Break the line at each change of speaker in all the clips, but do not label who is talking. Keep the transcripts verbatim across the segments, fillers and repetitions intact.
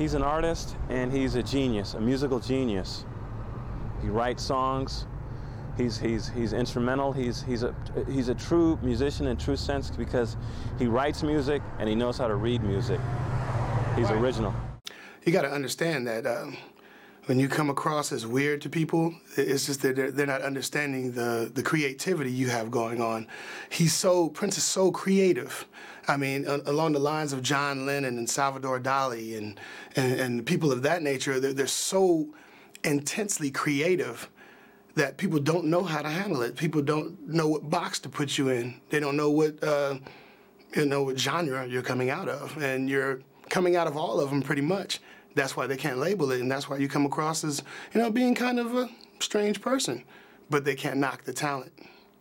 He's an artist, and he's a genius, a musical genius. He writes songs. He's he's he's instrumental. He's he's a he's a true musician in true sense because he writes music and he knows how to read music. He's
Right.
original.
You got to understand that um, when you come across as weird to people, it's just that they're, they're not understanding the the creativity you have going on. He's so Prince is so creative. I mean, a, along the lines of John Lennon and Salvador Dali and and, and people of that nature, they're, they're so intensely creative that people don't know how to handle it. People don't know what box to put you in. They don't know what uh, you know what genre you're coming out of, and you're coming out of all of them pretty much. That's why they can't label it, and that's why you come across as, you know, being kind of a strange person. But they can't knock the talent.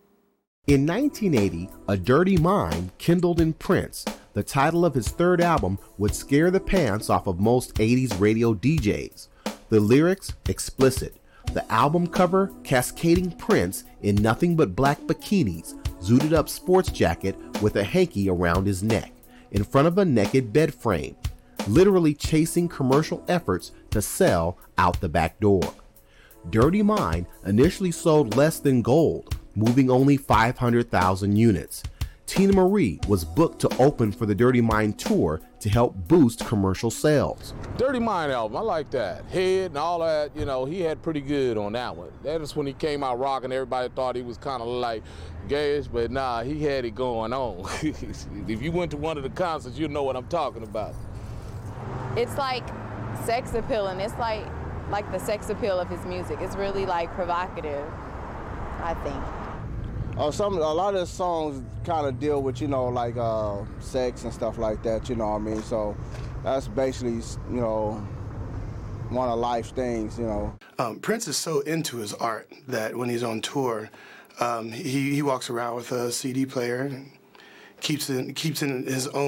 In nineteen eighty, A Dirty Mind kindled in Prince. The title of his third album would scare the pants off of most eighties radio D Js. The lyrics, explicit. The album cover, cascading Prince in nothing but black bikinis, zooted up sports jacket with a hanky around his neck, in front of a naked bed frame, literally chasing commercial efforts to sell out the back door. Dirty Mind initially sold less than gold, moving only five hundred thousand units. Tina Marie was booked to open for the Dirty Mind tour to help boost commercial sales.
Dirty Mind album, I like that. Head and all that, you know, he had pretty good on that one. That was when he came out rocking. Everybody thought he was kind of like gayish, but nah, he had it going on. If you went to one of the concerts, you know what I'm talking about.
It's like sex appeal, and it's like like the sex appeal of his music. It's really like provocative, I think.
Uh, some a lot of the songs kind of deal with, you know, like uh, sex and stuff like that. You know what I mean? So that's basically, you know, one of life's things. You know.
Um, Prince is so into his art that when he's on tour, um, he he walks around with a C D player, and keeps in keeps in his own.